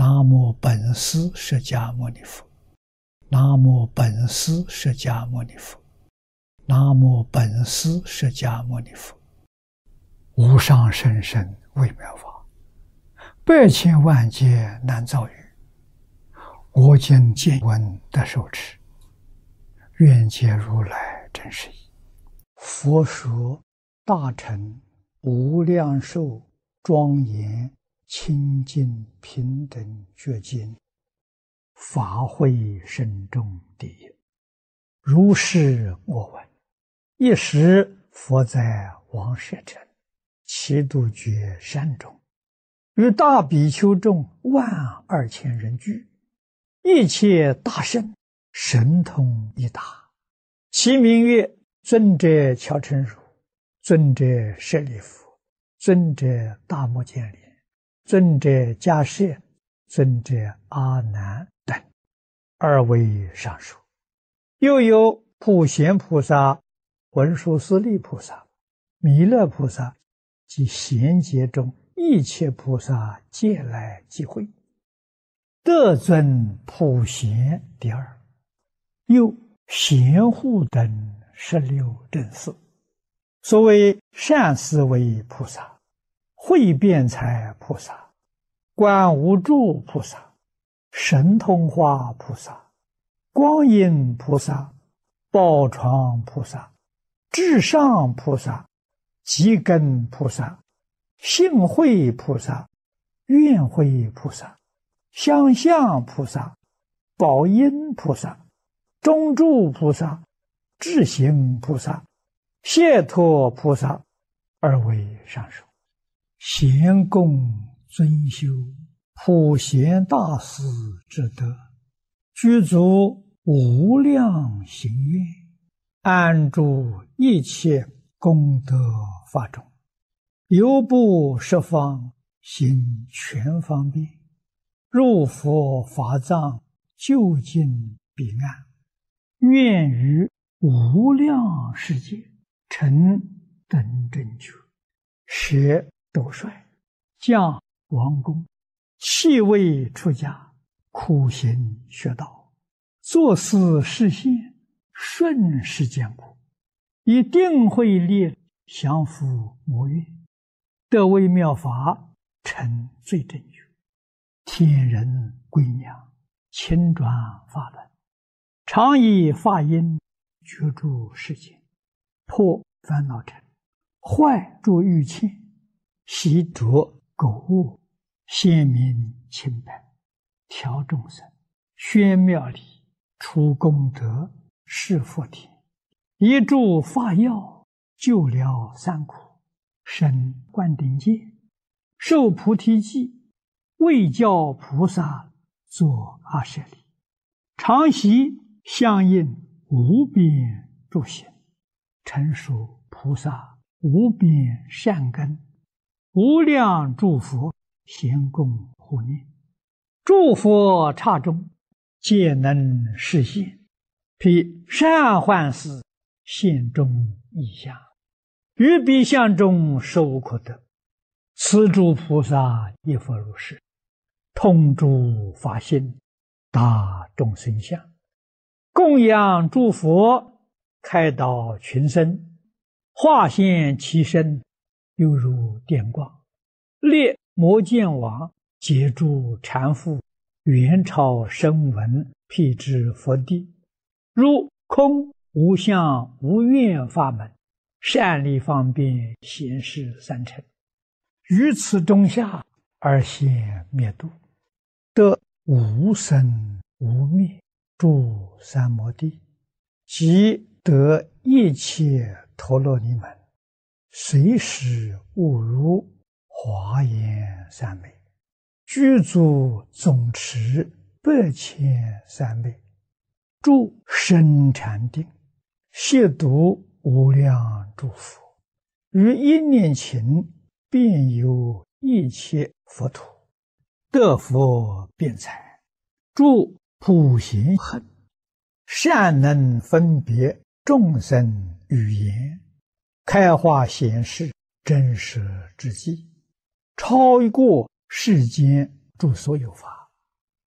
南无本师释迦牟尼佛，南无本师释迦牟尼佛，南无本师释迦牟尼佛。无上甚深微妙法，百千万劫难遭遇。我今见闻得受持，愿解如来真实义。佛说大乘无量寿庄严清净平等觉经，法会深重第一。如是我闻。一时佛在王舍城祇度觉山中，与大比丘众12000人聚，一切大圣神通一达，其名曰尊者乔陈如、尊者舍利弗、尊者大目犍连、尊者迦叶、尊者阿难等二位上述。又有普贤菩萨、文殊师利菩萨、弥勒菩萨及贤劫中一切菩萨皆来集会，得尊普贤第二。又贤护等16正士，所谓善思维菩萨、慧辩才菩萨、观无住菩萨、神通化菩萨、光阴菩萨、宝床菩萨、至上菩萨、积根菩萨、性慧菩萨、愿慧菩萨、相向菩萨、宝音菩萨、中住菩萨、智行菩萨、解脱菩萨二位上述。贤供尊修普贤大士之德，具足无量行愿，安住一切功德法中，犹不十方行全方便，入佛法藏究竟彼岸，愿于无量世界成等正觉，舍斗率，降王宫，弃位出家，苦行学道，作思示现，顺世间苦，以定慧力降伏魔怨，得微妙法，成最正觉，天人归娘，亲转法轮，常以法音觉住世间，破烦恼尘，坏诸欲欠，习着垢恶，显明清白，调众生，宣妙理，除功德，示佛田，一助法药，救了三苦，生灌顶戒，受菩提记，为教菩萨作阿舍利，常习相应无边诸行，成熟菩萨无边善根，无量诸佛咸供护念，诸佛刹中皆能示现，披善幻思现中异相，于彼相中实无可得。此诸菩萨亦复如是，通诸法性，达众生相，供养诸佛，开导群生，化现其身，犹如电光，列摩犍王，解诸缠缚，元超声闻，辟支佛地，如空无相无愿法门，善利方便显示三乘，于此中下而现灭度，得无生无灭诸三摩地，即得一切陀罗尼门，随时悟如华严三昧，具足总持8,000三昧，住深禅定，亵渎无量诸佛，于一念頃遍游一切佛土，得佛辩才，住普贤行，善能分别众生语言，开化显示真实之际，超过世间诸所有法，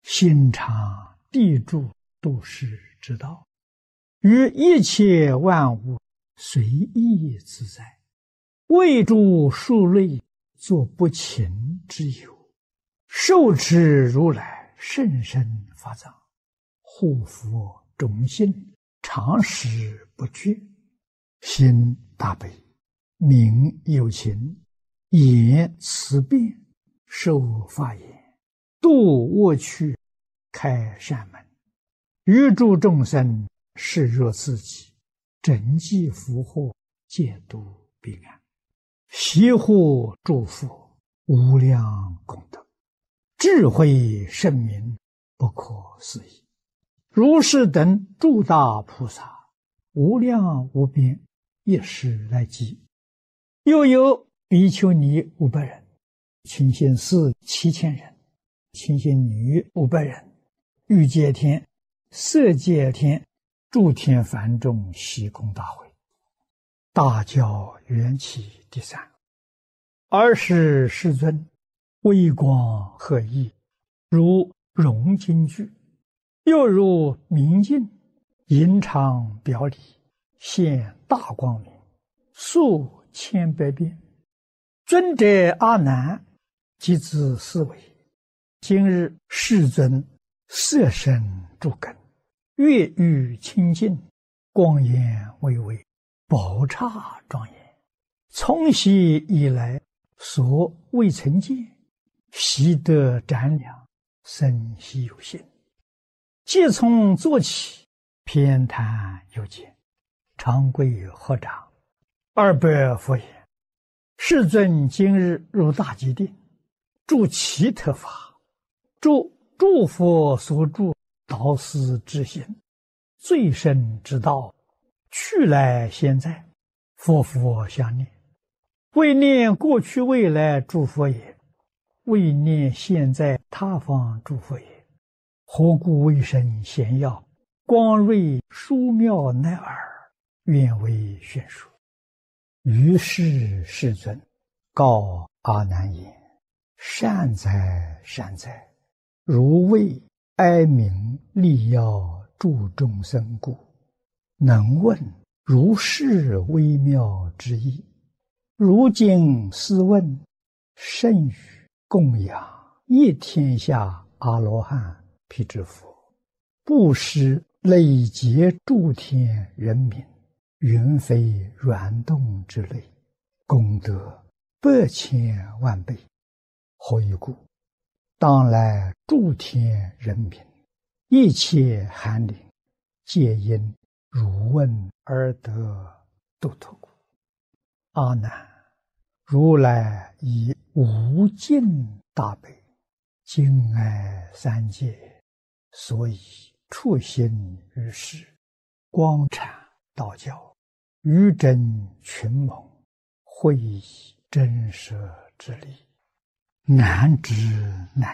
心常地住度世之道，于一切万物随意自在，为诸数类作不勤之有，受持如来甚深法藏，护佛众信，常时不绝，心大悲，名有情，言辞辩，受法言，度恶趣，开善门，于诸众生视若自己，整济福祸，戒度彼岸，悉护诸佛，无量功德，智慧圣明，不可思议。如是等诸大菩萨，无量无边，一时来集。又有比丘尼500人，清心寺7000人，清心女500人，欲界天、色界天、诸天梵众悉空大会，大教缘起第3。尔时世尊微光赫熠，如融金具，又如明镜，银常表里，现大光明，数千百变。尊者阿难即自思维：今日世尊色身诸根，月欲清净，光颜巍巍，宝刹庄严，从昔以来所未曾见，习得瞻量，生希有心。即从坐起，偏袒右肩，长跪合掌，200佛言：世尊今日入大吉定，住其特法，诸佛所住导师之心，最深之道，去来现在，佛佛相念，为念过去未来诸佛也，为念现在他方诸佛也。何故为生显耀，光瑞殊妙乃尔，愿为宣说。于是世尊告阿难言：善哉善哉，如为哀鸣利要助众生故，能问如是微妙之意。如今思问，甚于供养一天下阿罗汉辟支佛，布施累劫诸天人民，云飞软动之类，功德100千万倍。何以故？当来诸天人民，一切寒灵，皆因汝问而得度脱故。阿难，如来以无尽大悲，敬爱三界，所以处心于世，光阐道教，于真群蒙，会以真舍之力，难知难